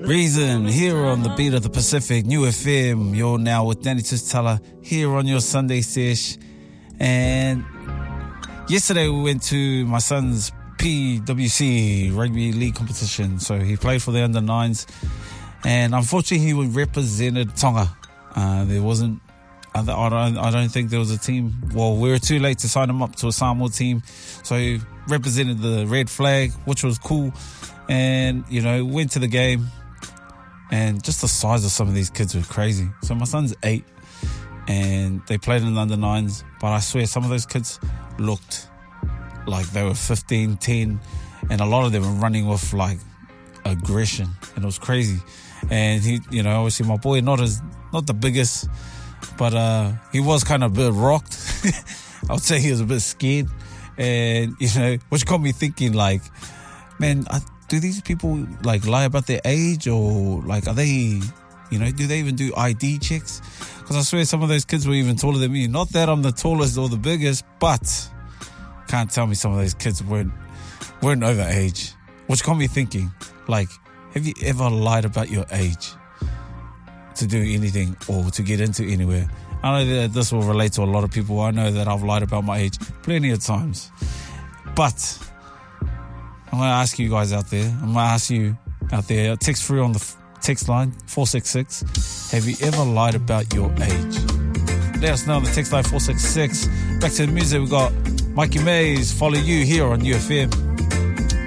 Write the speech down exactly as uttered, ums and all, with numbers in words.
Reason, here on the beat of the Pacific, New F M. You're now with Danny Tustala here on your Sunday sesh. And yesterday we went to my son's P W C rugby league competition. So he played for the under nines, and unfortunately he represented Tonga. Uh, there wasn't, I don't, I don't think there was a team. Well, we were too late to sign him up to a Samoa team, so he represented the red flag, which was cool. And you know, went to the game. And just the size of some of these kids were crazy. So my son's eight, and they played in the under nines. But I swear, some of those kids looked like they were fifteen, ten, and a lot of them were running with like aggression, and it was crazy. And he, you know, obviously my boy, not as not the biggest, but uh, he was kind of a bit rocked. I would say he was a bit scared, and you know, which got me thinking, like, man, I. Do these people like lie about their age, or like are they, you know, do they even do I D checks? Because I swear some of those kids were even taller than me. Not that I'm the tallest or the biggest, but can't tell me some of those kids weren't weren't over age. Which got me thinking, like, have you ever lied about your age to do anything or to get into anywhere? I know that this will relate to a lot of people. I know that I've lied about my age plenty of times, but I'm going to ask you guys out there, I'm going to ask you out there, text through on the f- text line, four six six, have you ever lied about your age? Let us know on the text line, four six six. Back to the music, we've got Mikey Mays, Follow You, here on U F M.